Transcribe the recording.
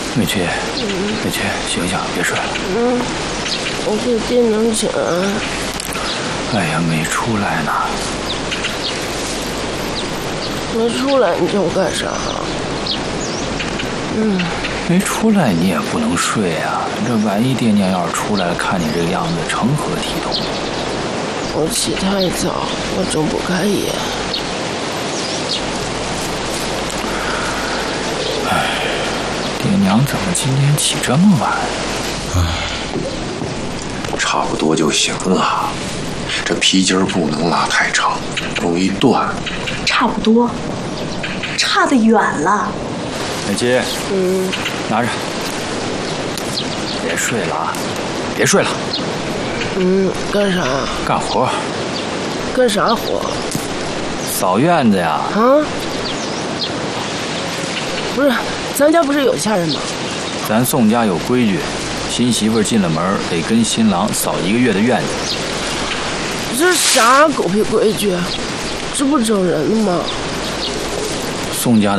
美琪，美琪，醒醒，别睡了。 我给爹娘请安。 哎呀，没出来呢。 没出来你叫我干啥？ 没出来你也不能睡啊！这万一爹娘要是出来了，看你这个样子，成何体统？ 我起太早，我睁不开眼。 爹娘怎么今天起这么晚？ 差不多就行了，这皮筋不能拉太长，容易断。 差不多，差得远了。 美琪，拿着，别睡了啊！别睡了。 干啥？ 干活。 干啥活？ 扫院子呀。 啊？不是，咱家不是有下人吗？ 咱宋家有规矩，新媳妇进了门得跟新郎扫1个月的院子。 这啥狗屁规矩？这不整人了吗？ 宋家的